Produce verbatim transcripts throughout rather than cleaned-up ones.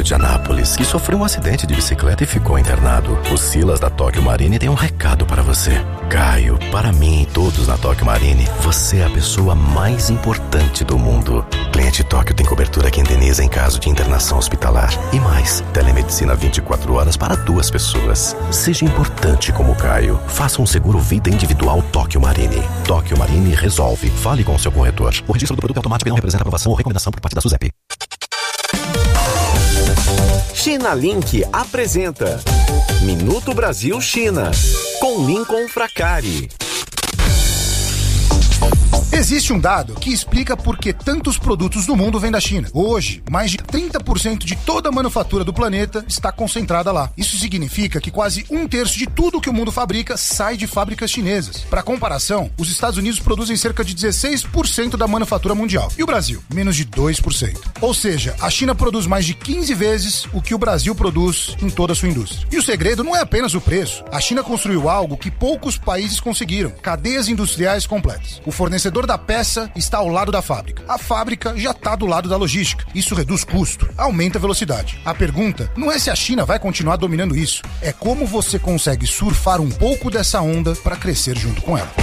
de Anápolis, que sofreu um acidente de bicicleta e ficou internado. O Silas da Tóquio Marine tem um recado para você. Caio, para mim e todos na Tóquio Marine, você é a pessoa mais importante do mundo. Cliente Tóquio tem cobertura que indeniza em caso de internação hospitalar. E mais, telemedicina vinte e quatro horas para duas pessoas. Seja importante como o Caio. Faça um seguro vida individual Tóquio Marine. Tóquio Marine resolve. Fale com o seu corretor. O registro do produto automático não representa aprovação ou recomendação por parte da SUSEP. China Link apresenta Minuto Brasil China, com Lincoln Fracari. Existe um dado que explica por que tantos produtos do mundo vêm da China. Hoje, mais de trinta por cento de toda a manufatura do planeta está concentrada lá. Isso significa que quase um terço de tudo que o mundo fabrica sai de fábricas chinesas. Para comparação, os Estados Unidos produzem cerca de dezesseis por cento da manufatura mundial. E o Brasil? Menos de dois por cento. Ou seja, a China produz mais de quinze vezes o que o Brasil produz em toda a sua indústria. E o segredo não é apenas o preço. A China construiu algo que poucos países conseguiram: cadeias industriais completas. O fornecedor da peça está ao lado da fábrica. A fábrica já está do lado da logística. Isso reduz custo, aumenta a velocidade. A pergunta não é se a China vai continuar dominando isso, é como você consegue surfar um pouco dessa onda para crescer junto com ela.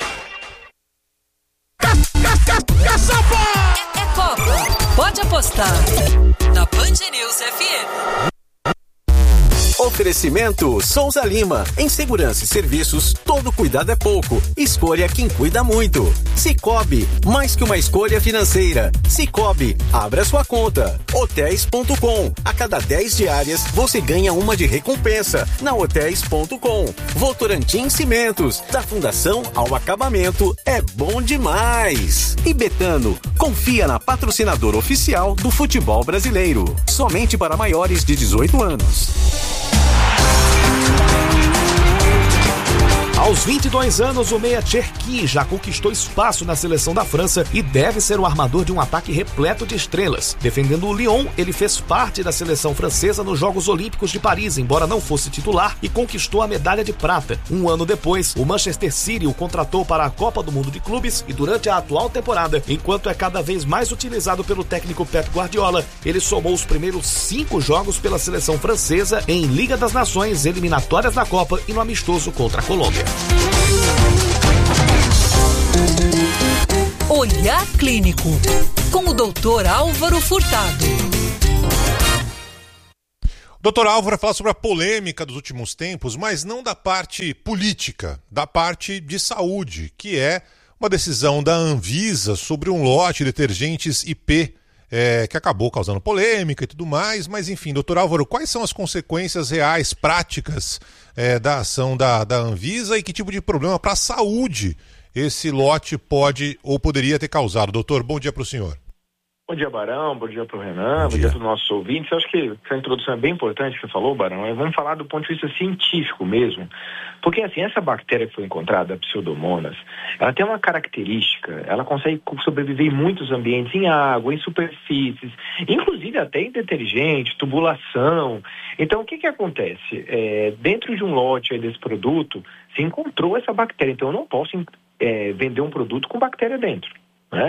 É, é Copa. Pode apostar na Band News F M. Oferecimento Souza Lima. Em segurança e serviços, todo cuidado é pouco. Escolha quem cuida muito. Cicobi, mais que uma escolha financeira. Cicobi, abra sua conta. Hotéis ponto com. A cada dez diárias, você ganha uma de recompensa. Na Hotéis ponto com. Votorantim Cimentos. Da fundação ao acabamento, é bom demais. E Betano, confia na patrocinadora oficial do futebol brasileiro. Somente para maiores de dezoito anos. Aos vinte e dois anos, o meia Cherki já conquistou espaço na seleção da França e deve ser o armador de um ataque repleto de estrelas. Defendendo o Lyon, ele fez parte da seleção francesa nos Jogos Olímpicos de Paris, embora não fosse titular, e conquistou a medalha de prata. Um ano depois, o Manchester City o contratou para a Copa do Mundo de Clubes e durante a atual temporada, enquanto é cada vez mais utilizado pelo técnico Pep Guardiola, ele somou os primeiros cinco jogos pela seleção francesa em Liga das Nações, eliminatórias da Copa e no amistoso contra a Colômbia. Olhar Clínico, com o doutor Álvaro Furtado. doutor Álvaro vai falar sobre a polêmica dos últimos tempos, mas não da parte política, da parte de saúde, que é uma decisão da Anvisa sobre um lote de detergentes I P, é, que acabou causando polêmica e tudo mais, mas enfim, doutor Álvaro, quais são as consequências reais, práticas, é, da ação da, da Anvisa e que tipo de problema para a saúde esse lote pode ou poderia ter causado? Doutor, bom dia para o senhor. Bom dia, Barão, bom dia para o Renan, bom dia, dia para os nossos ouvintes. Eu acho que essa introdução é bem importante que você falou, Barão. Vamos falar do ponto de vista científico mesmo. Porque, assim, essa bactéria que foi encontrada, a Pseudomonas, ela tem uma característica, ela consegue sobreviver em muitos ambientes, em água, em superfícies, inclusive até em detergente, tubulação. Então, o que que acontece? É, dentro de um lote aí desse produto, se encontrou essa bactéria. Então, eu não posso é, vender um produto com bactéria dentro, né?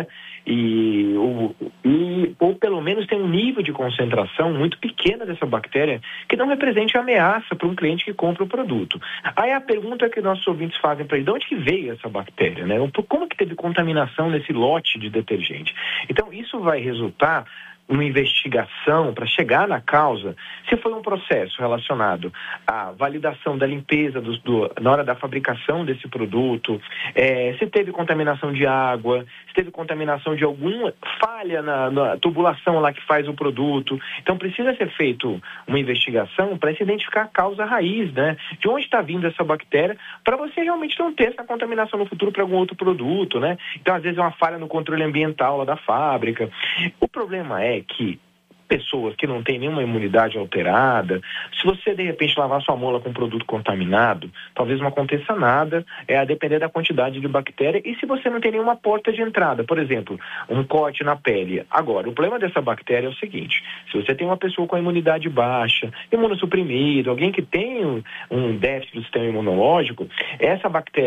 E, ou, e, ou pelo menos tem um nível de concentração muito pequena dessa bactéria que não represente ameaça para um cliente que compra o produto. Aí a pergunta que nossos ouvintes fazem para ele: de onde que veio essa bactéria, né? Como que teve contaminação nesse lote de detergente? Então isso vai resultar uma investigação para chegar na causa, se foi um processo relacionado à validação da limpeza do, do, na hora da fabricação desse produto, é, se teve contaminação de água, se teve contaminação de alguma falha na, na tubulação lá que faz o produto. Então precisa ser feito uma investigação para se identificar a causa raiz, né? De onde está vindo essa bactéria, para você realmente não ter essa contaminação no futuro para algum outro produto, né? Então às vezes é uma falha no controle ambiental lá da fábrica. O problema é que pessoas que não têm nenhuma imunidade alterada, se você de repente lavar sua mola com um produto contaminado, talvez não aconteça nada, é a depender da quantidade de bactéria, e se você não tem nenhuma porta de entrada, por exemplo, um corte na pele. Agora, o problema dessa bactéria é o seguinte: se você tem uma pessoa com a imunidade baixa, imunossuprimido, alguém que tem um, um déficit do sistema imunológico, essa bactéria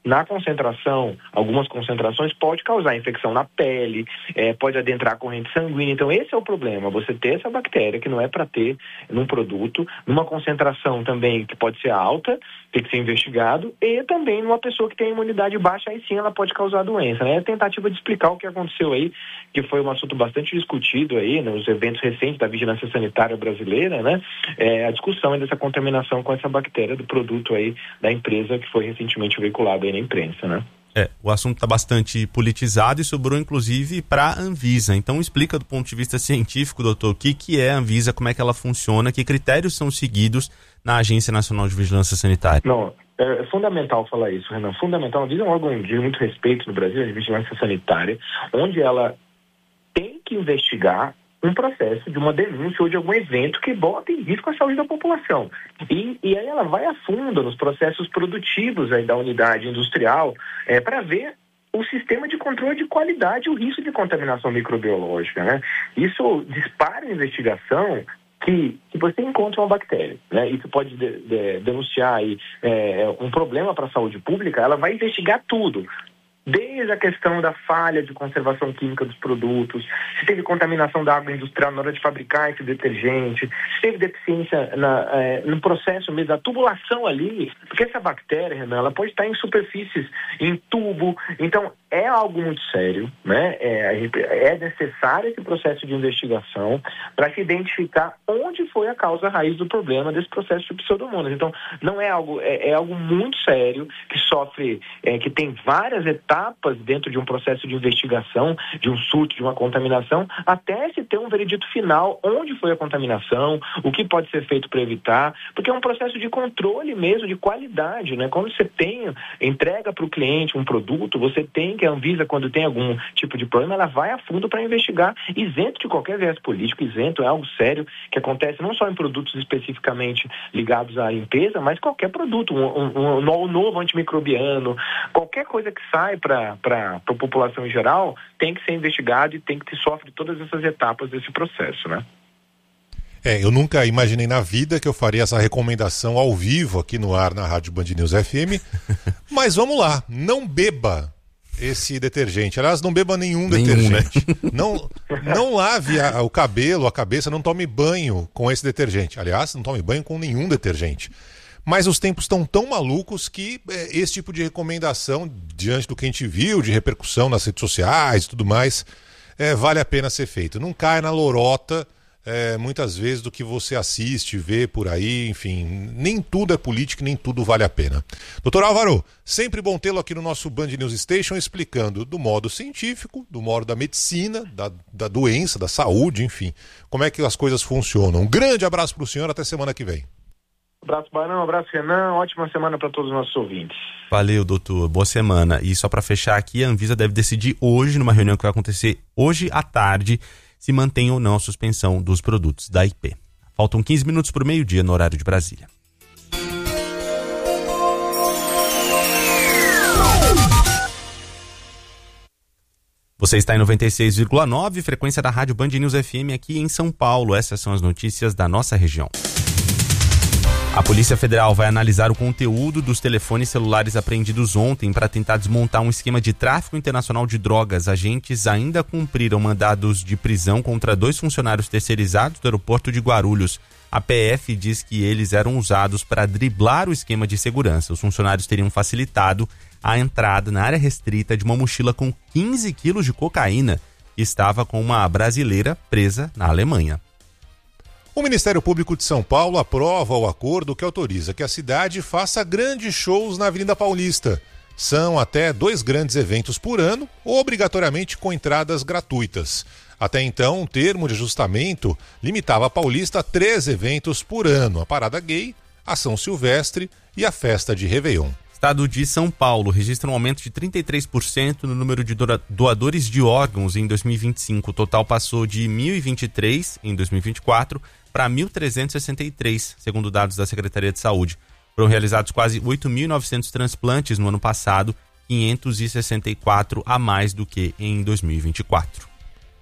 na concentração, algumas concentrações pode causar infecção na pele, é, pode adentrar a corrente sanguínea. Então esse é o problema, você ter essa bactéria que não é para ter num produto, numa concentração também que pode ser alta, tem que ser investigado, e também numa pessoa que tem imunidade baixa, aí sim ela pode causar doença, né? É a tentativa de explicar o que aconteceu aí, que foi um assunto bastante discutido aí nos eventos recentes da Vigilância Sanitária Brasileira, né? É, a discussão dessa contaminação com essa bactéria do produto aí da empresa que foi recentemente veiculado aí na imprensa, né? É, o assunto está bastante politizado e sobrou inclusive para a Anvisa. Então explica do ponto de vista científico, doutor, o que, que é a Anvisa, como é que ela funciona, que critérios são seguidos na Agência Nacional de Vigilância Sanitária. Não, é fundamental falar isso, Renan. Fundamental. A Anvisa é um órgão de muito respeito no Brasil, de vigilância sanitária, onde ela tem que investigar um processo de uma denúncia ou de algum evento que bota em risco a saúde da população. E, e aí ela vai a fundo nos processos produtivos aí da unidade industrial é, para ver o sistema de controle de qualidade e o risco de contaminação microbiológica, né? Isso dispara a investigação que, que você encontra uma bactéria, né? Isso pode de, de, denunciar aí, é, um problema para a saúde pública. Ela vai investigar tudo, desde a questão da falha de conservação química dos produtos, se teve contaminação da água industrial na hora de fabricar esse detergente, se teve deficiência na, é, no processo mesmo da tubulação ali, porque essa bactéria, Renan, ela pode estar em superfícies, em tubo, então é algo muito sério, né? É, é necessário esse processo de investigação para se identificar onde foi a causa raiz do problema desse processo de pseudomonas. Então, não é algo, é, é algo muito sério, que sofre, é, que tem várias etapas dentro de um processo de investigação, de um surto, de uma contaminação, até se ter um veredito final, onde foi a contaminação, o que pode ser feito para evitar, porque é um processo de controle mesmo, de qualidade, né? Quando você tem, entrega para o cliente um produto, você tem que a Anvisa, quando tem algum tipo de problema, ela vai a fundo para investigar, isento de qualquer viés político, isento, é algo sério que acontece não só em produtos especificamente ligados à limpeza, mas qualquer produto, um, um, um novo antimicrobiano, qualquer coisa que sai para a população em geral, tem que ser investigado e tem que sofrer todas essas etapas desse processo, né? É, eu nunca imaginei na vida que eu faria essa recomendação ao vivo aqui no ar na Rádio Band News F M, mas vamos lá, não beba esse detergente. Aliás, não beba nenhum, nenhum detergente. Né? Não, não lave a, o cabelo, a cabeça, não tome banho com esse detergente. Aliás, não tome banho com nenhum detergente. Mas os tempos estão tão malucos que é, esse tipo de recomendação, diante do que a gente viu, de repercussão nas redes sociais e tudo mais, é, vale a pena ser feito. Não cai na lorota, é, muitas vezes, do que você assiste, vê por aí, enfim, nem tudo é política, nem tudo vale a pena. Doutor Álvaro, sempre bom tê-lo aqui no nosso Band News Station, explicando do modo científico, do modo da medicina, da, da doença, da saúde, enfim, como é que as coisas funcionam. Um grande abraço para o senhor, até semana que vem. Abraço, Barão, abraço, Renan, ótima semana para todos os nossos ouvintes. Valeu, doutor, boa semana. E só para fechar aqui, a Anvisa deve decidir hoje, numa reunião que vai acontecer hoje à tarde, se mantém ou não a suspensão dos produtos da I P. Faltam quinze minutos para o meio-dia no horário de Brasília. Você está em noventa e seis vírgula nove, frequência da Rádio Band News F M aqui em São Paulo. Essas são as notícias da nossa região. A Polícia Federal vai analisar o conteúdo dos telefones celulares apreendidos ontem para tentar desmontar um esquema de tráfico internacional de drogas. Agentes ainda cumpriram mandados de prisão contra dois funcionários terceirizados do aeroporto de Guarulhos. A P F diz que eles eram usados para driblar o esquema de segurança. Os funcionários teriam facilitado a entrada na área restrita de uma mochila com quinze quilos de cocaína que estava com uma brasileira presa na Alemanha. O Ministério Público de São Paulo aprova o acordo que autoriza que a cidade faça grandes shows na Avenida Paulista. São até dois grandes eventos por ano, obrigatoriamente com entradas gratuitas. Até então, o termo de ajustamento limitava a Paulista a três eventos por ano: a Parada Gay, a São Silvestre e a Festa de Réveillon. Estado de São Paulo registra um aumento de trinta e três por cento no número de doadores de órgãos em dois mil e vinte e cinco. O total passou de mil e vinte e três em dois mil e vinte e quatro para mil trezentos e sessenta e três, segundo dados da Secretaria de Saúde. Foram realizados quase oito mil e novecentos transplantes no ano passado, quinhentos e sessenta e quatro a mais do que em dois mil e vinte e quatro.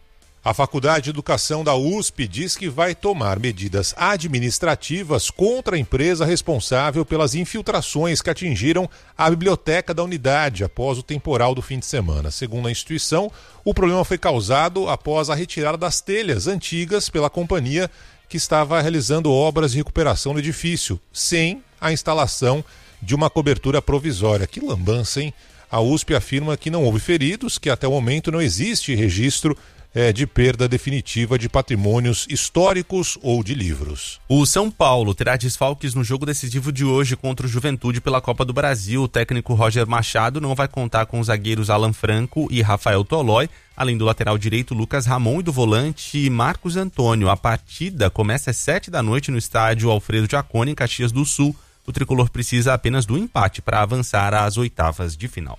A Faculdade de Educação da U S P diz que vai tomar medidas administrativas contra a empresa responsável pelas infiltrações que atingiram a biblioteca da unidade após o temporal do fim de semana. Segundo a instituição, o problema foi causado após a retirada das telhas antigas pela companhia que estava realizando obras de recuperação do edifício, sem a instalação de uma cobertura provisória. Que lambança, hein? A U S P afirma que não houve feridos, que até o momento não existe registro É, de perda definitiva de patrimônios históricos ou de livros. O São Paulo terá desfalques no jogo decisivo de hoje contra o Juventude pela Copa do Brasil. O técnico Roger Machado não vai contar com os zagueiros Alan Franco e Rafael Tolói, além do lateral direito Lucas Ramon e do volante Marcos Antônio. A partida começa às sete da noite no estádio Alfredo Jaconi, em Caxias do Sul. O tricolor precisa apenas do empate para avançar às oitavas de final.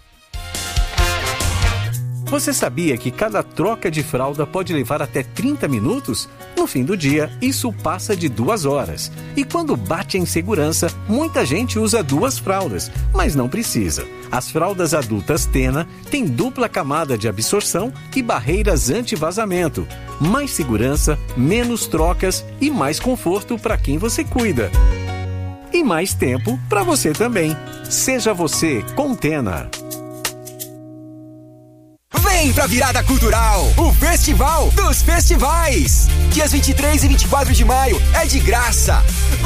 Você sabia que cada troca de fralda pode levar até trinta minutos? No fim do dia, isso passa de duas horas. E quando bate a insegurança, muita gente usa duas fraldas, mas não precisa. As fraldas adultas Tena têm dupla camada de absorção e barreiras anti-vazamento. Mais segurança, menos trocas e mais conforto para quem você cuida. E mais tempo para você também. Seja você com Tena. Vem pra Virada Cultural, o Festival dos Festivais. Dias vinte e três e vinte e quatro de maio é de graça.